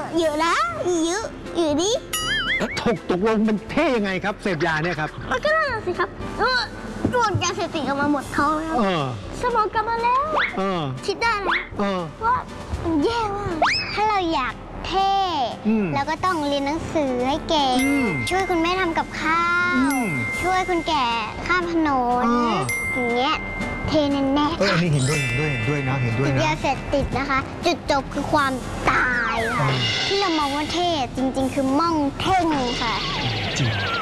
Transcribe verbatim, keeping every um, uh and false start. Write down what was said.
เยอะนะเยอะอยู่ดิตกตกลงมันเท่ยังไงครับเสพยาเนี่ยครับมันก็น่าสิครับเออตรวจยาเสพติดออกมาหมดท้องแล้วสมองกลับมาแล้วคิดได้นะว่ามันแย่มากถ้าเราอยากเท่แล้วก็ต้องเรียนหนังสือให้เก่งช่วยคุณแม่ทำกับข้าวช่วยคุณแก่ข้ามถนนอย่างเงี้ยเทแน่แน่เอออันนี้เห็นด้วยเห็นด้วยเห็นด้วยนะเห็นด้วยนะยาเสพติดนะคะจุดจบคือความตายค่ะที่เรามองว่าเท่จริงๆคือม่องเท่งค่ะจริง